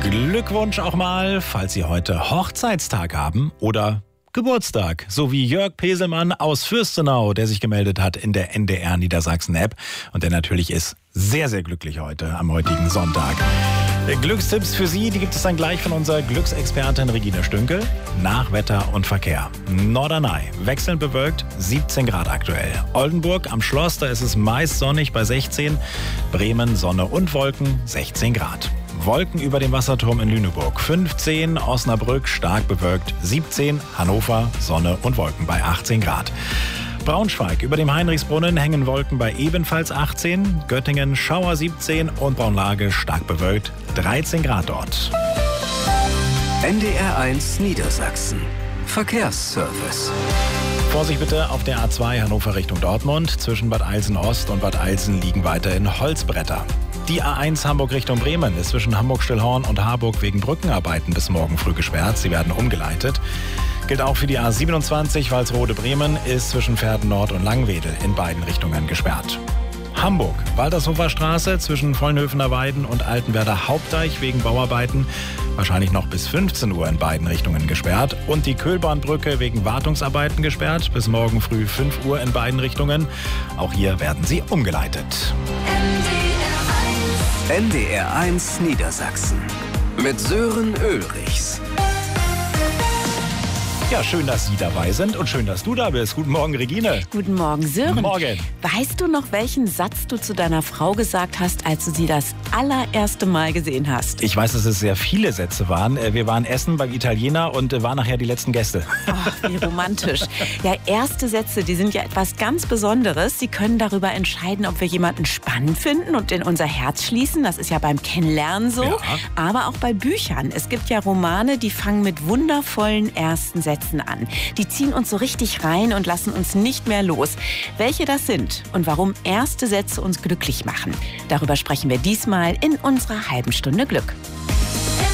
Glückwunsch auch mal, falls Sie heute Hochzeitstag haben oder Geburtstag, so wie Jörg Peselmann aus Fürstenau, der sich gemeldet hat in der NDR Niedersachsen-App und der natürlich ist sehr, sehr glücklich heute, am heutigen Sonntag. Glückstipps für Sie, die gibt es dann gleich von unserer Glücksexpertin Regina Stünkel. Nach Wetter und Verkehr. Norderney, wechselnd bewölkt, 17 Grad aktuell. Oldenburg am Schloss, da ist es meist sonnig bei 16. Bremen, Sonne und Wolken, 16 Grad. Wolken über dem Wasserturm in Lüneburg, 15, Osnabrück stark bewölkt, 17, Hannover, Sonne und Wolken bei 18 Grad. Braunschweig über dem Heinrichsbrunnen hängen Wolken bei ebenfalls 18, Göttingen Schauer 17 und Braunlage stark bewölkt, 13 Grad dort. NDR1 Niedersachsen. Verkehrsservice. Vorsicht bitte auf der A2 Hannover Richtung Dortmund. Zwischen Bad Eilsen Ost und Bad Eilsen liegen weiterhin Holzbretter. Die A1 Hamburg Richtung Bremen ist zwischen Hamburg-Stillhorn und Harburg wegen Brückenarbeiten bis morgen früh gesperrt. Sie werden umgeleitet. Gilt auch für die A27 Walsrode-Bremen, ist zwischen Verden Nord und Langwedel in beiden Richtungen gesperrt. Hamburg, Waltershofer Straße zwischen Vollnhöfener Weiden und Altenwerder Hauptdeich wegen Bauarbeiten. Wahrscheinlich noch bis 15 Uhr in beiden Richtungen gesperrt. Und die Köhlbahnbrücke wegen Wartungsarbeiten gesperrt. Bis morgen früh 5 Uhr in beiden Richtungen. Auch hier werden sie umgeleitet. NDR1 Niedersachsen. Mit Sören Ulrichs. Ja, schön, dass Sie dabei sind und schön, dass du da bist. Guten Morgen, Regine. Guten Morgen, Sören. Morgen. Weißt du noch, welchen Satz du zu deiner Frau gesagt hast, als du sie das allererste Mal gesehen hast? Ich weiß, dass es sehr viele Sätze waren. Wir waren essen beim Italiener und waren nachher die letzten Gäste. Ach, wie romantisch. Ja, erste Sätze, die sind ja etwas ganz Besonderes. Sie können darüber entscheiden, ob wir jemanden spannend finden und in unser Herz schließen. Das ist ja beim Kennenlernen so. Ja. Aber auch bei Büchern. Es gibt ja Romane, die fangen mit wundervollen ersten Sätzen an. Die ziehen uns so richtig rein und lassen uns nicht mehr los. Welche das sind und warum erste Sätze uns glücklich machen, darüber sprechen wir diesmal in unserer halben Stunde Glück.